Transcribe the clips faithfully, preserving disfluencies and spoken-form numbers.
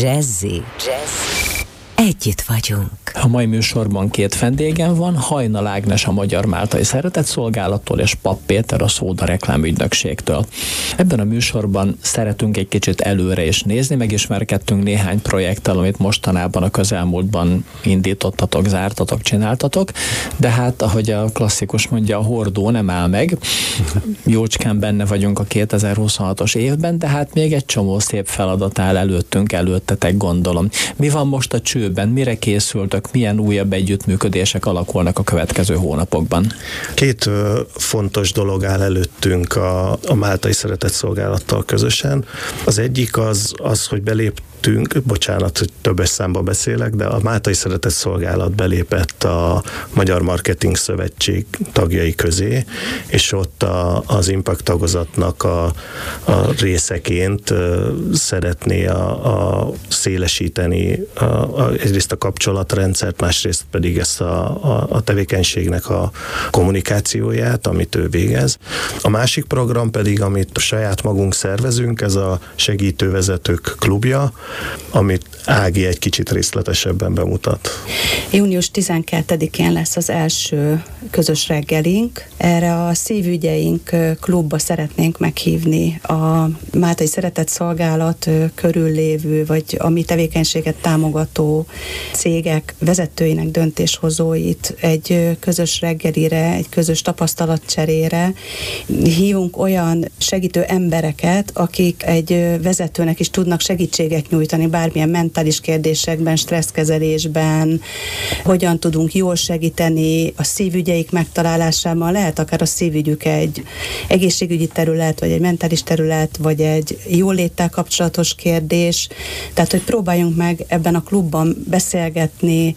Jazzy. Jazzy. Együtt vagyunk. A mai műsorban két vendégem van, Hajnal Ágnes a Magyar Máltai Szeretetszolgálattól és Papp Péter a Szóda reklámügynökségtől. Ebben a műsorban szeretünk egy kicsit előre is nézni, megismerkedtünk néhány projekttel, amit mostanában a közelmúltban indítottatok, zártatok, csináltatok, de hát ahogy a klasszikus mondja, a hordó nem áll meg. Jócskán benne vagyunk a kétezer-huszonhatos évben, de hát még egy csomó szép feladat áll előttünk, előttetek, gondolom. Mi van most a csőben, mire készültök, milyen újabb együttműködések alakulnak a következő hónapokban? Két ö, fontos dolog áll előttünk a, a Máltai Szeretetszolgálattal közösen. Az egyik az, az hogy beléptünk, bocsánat, hogy többes számba beszélek, de a Máltai Szeretetszolgálat belépett a Magyar Marketing Szövetség tagjai közé, és ott a, az Impact tagozatnak a, a részeként ö, szeretné a, a szélesíteni a, a, egyrészt a kapcsolatrendszert, másrészt pedig ezt a, a, a tevékenységnek a kommunikációját, amit ő végez. A másik program pedig, amit saját magunk szervezünk, ez a Segítővezetők Klubja, amit Ági egy kicsit részletesebben bemutat. június tizenkettedikén lesz az első közös reggelink. Erre a Szívügyeink klubba szeretnénk meghívni a Máltai Szeretetszolgálat körül lévő, vagy a mi tevékenységet támogató cégek vezetőinek, döntéshozóit egy közös reggelire, egy közös tapasztalatcserére. Hívunk olyan segítő embereket, akik egy vezetőnek is tudnak segítséget nyújtani bármilyen mentális kérdésekben, stresszkezelésben, hogyan tudunk jól segíteni a szívügyeik megtalálásában. Lehet akár a szívügyük egy egészségügyi terület, vagy egy mentális terület, vagy egy jóléttel kapcsolatos kérdés. Tehát, hogy próbáljunk meg ebben a klubban beszélgetni,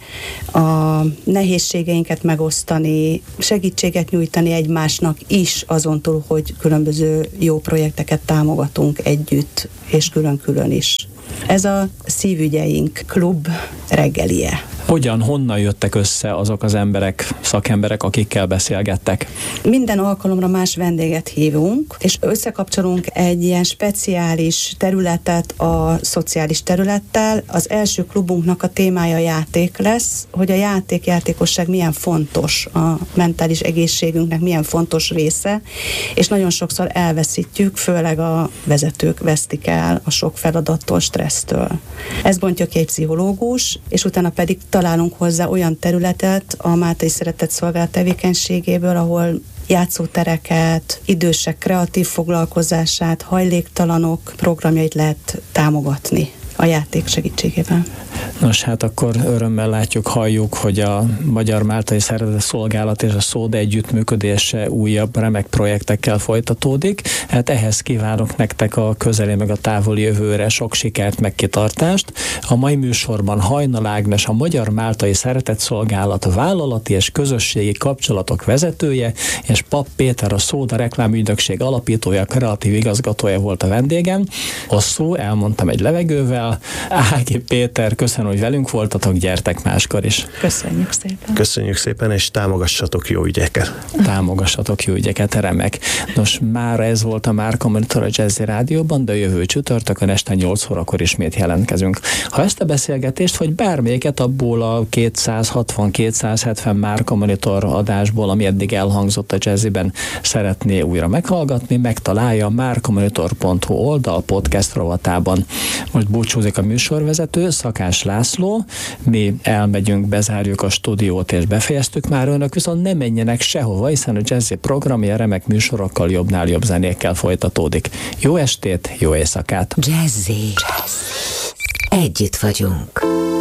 a nehézségeinket megosztani, segítséget nyújtani egymásnak is, azon túl, hogy különböző jó projekteket támogatunk együtt, és külön-külön is. Ez a Szívügyeink klub reggelie. Hogyan, honnan jöttek össze azok az emberek, szakemberek, akikkel beszélgettek? Minden alkalomra más vendéget hívunk, és összekapcsolunk egy ilyen speciális területet a szociális területtel. Az első klubunknak a témája a játék lesz, hogy a játék, játékosság milyen fontos a mentális egészségünknek, milyen fontos része, és nagyon sokszor elveszítjük, főleg a vezetők vesztik el a sok feladattól, stressztől. Ez bontja ki egy pszichológus, és utána pedig találunk hozzá olyan területet a Máltai Szeretetszolgálat tevékenységéből, ahol játszótereket, idősek kreatív foglalkozását, hajléktalanok programjait lehet támogatni a játék segítségével. Nos, hát akkor örömmel látjuk, halljuk, hogy a Magyar Máltai Szeretetszolgálat és a Szóda együttműködése újabb remek projektekkel folytatódik. Hát ehhez kívánok nektek a közeli meg a távoli jövőre sok sikert, meg kitartást. A mai műsorban Hajnal Ágnes, a Magyar Máltai Szeretetszolgálat vállalati és közösségi kapcsolatok vezetője, és Papp Péter, a Szóda reklámügynökség alapítója, kreatív igazgatója volt a vendégem. Hosszú, elmondtam egy levegővel. Ági Péter, köszönöm, hogy velünk voltatok, gyertek máskor is. Köszönjük szépen. Köszönjük szépen, és támogassatok jó ügyeket. Támogassatok jó ügyeket, remek. Nos, már ez volt a Márka Monitor a Jazzy Rádióban, de jövő csütörtökön este nyolc órakor ismét jelentkezünk. Ha ezt a beszélgetést, vagy bármelyiket abból a kétszázhatvan-kétszázhetven Márka Monitor adásból, ami eddig elhangzott a Jazzyben, szeretné újra meghallgatni, megtalálja a márkamonitor pont hu oldal podcast rovatában. Most búcsúzik a műsorvezető, Szakás László, mi elmegyünk, bezárjuk a stúdiót és befejeztük már, önök viszont ne menjenek sehova, hiszen a Jazzy programja remek műsorokkal, jobbnál jobb zenékkel folytatódik. Jó estét, jó éjszakát! Jazzy. Jazzy. Együtt vagyunk.